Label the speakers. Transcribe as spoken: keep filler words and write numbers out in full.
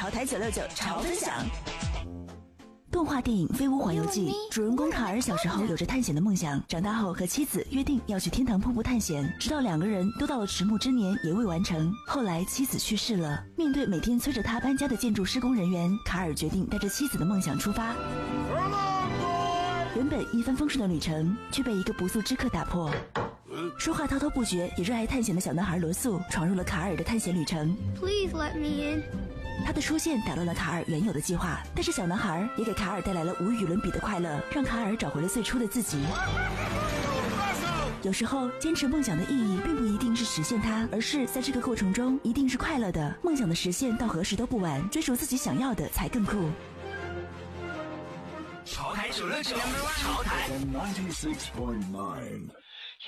Speaker 1: 潮台九六九潮分享。动画电影《飞屋环游记》，主人公卡尔小时候有着探险的梦想，长大后和妻子约定要去天堂瀑布探险，直到两个人都到了迟暮之年也未完成。后来妻子去世了，面对每天催着他搬家的建筑施工人员，卡尔决定带着妻子的梦想出发。原本一帆风顺的旅程，却被一个不速之客打破。说话滔滔不绝也热爱探险的小男孩罗素闯入了卡尔的探险旅程。
Speaker 2: Please let me in。
Speaker 1: 他的出现打乱了卡尔原有的计划，但是小男孩也给卡尔带来了无与伦比的快乐，让卡尔找回了最初的自己。有时候坚持梦想的意义并不一定是实现它，而是在这个过程中一定是快乐的。梦想的实现到何时都不晚，追逐自己想要的才更酷。
Speaker 3: 潮台九六九，潮台
Speaker 4: ninety-six point nine